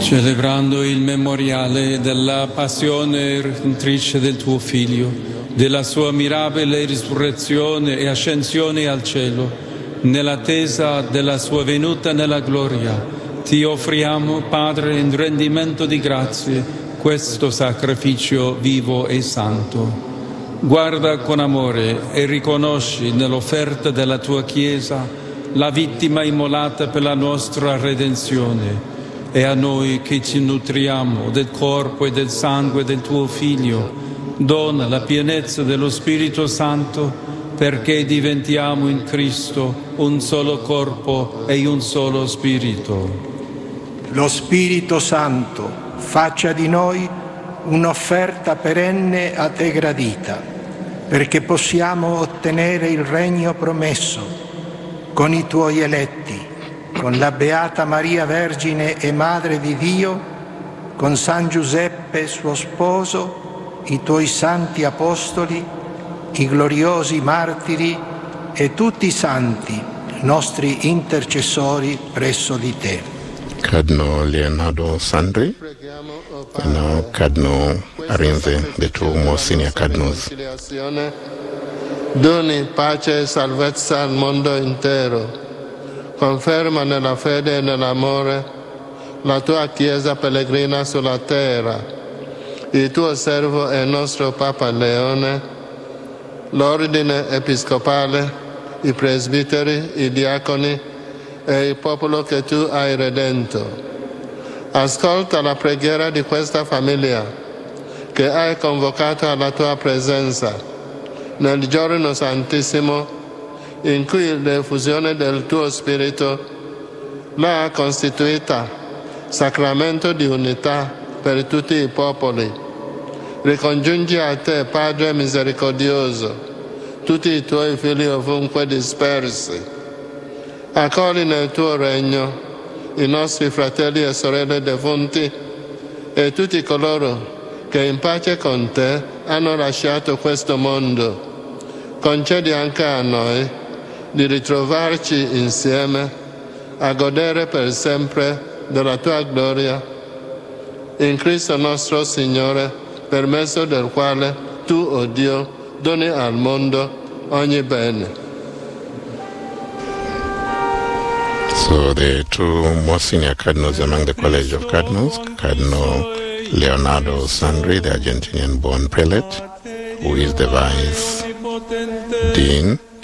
Celebrando il memoriale della passione redentrice del tuo Figlio, della sua mirabile risurrezione e ascensione al cielo, nell'attesa della sua venuta nella gloria, ti offriamo, Padre, in rendimento di grazie, questo sacrificio vivo e santo. Guarda con amore e riconosci nell'offerta della tua Chiesa la vittima immolata per la nostra redenzione. E a noi che ci nutriamo del corpo e del sangue del tuo Figlio, dona la pienezza dello Spirito Santo perché diventiamo in Cristo un solo corpo e un solo Spirito. Lo Spirito Santo faccia di noi un'offerta perenne a te gradita, perché possiamo ottenere il regno promesso con i tuoi eletti, con la Beata Maria Vergine e Madre di Dio, con San Giuseppe suo sposo, i tuoi santi apostoli, i gloriosi martiri e tutti i santi, nostri intercessori presso di te. Cardinal Leonardo Sandri, Cardinal Arinze, the two more senior cardinals. Doni pace e salvezza al mondo intero. Conferma nella fede e nell'amore la tua Chiesa pellegrina sulla terra, il tuo servo e nostro Papa Leone, l'ordine episcopale, i presbiteri, i diaconi e il popolo che tu hai redento. Ascolta la preghiera di questa famiglia che hai convocato alla tua presenza nel giorno santissimo in cui l'effusione del tuo Spirito l'ha costituita sacramento di unità per tutti i popoli. Ricongiungi a te, Padre misericordioso, tutti i tuoi figli ovunque dispersi. Accogli nel tuo regno i nostri fratelli e sorelle defunti e tutti coloro che in pace con te hanno lasciato questo mondo. Concedi anche a noi di ritrovarci insieme a godere per sempre della tua gloria. In Cristo nostro Signore, per mezzo del quale tu, o Dio, doni al mondo ogni bene. So the two more senior cardinals among the College of Cardinals, Cardinal Leonardo Sandri, the Argentinian-born prelate, who is the Vice Dean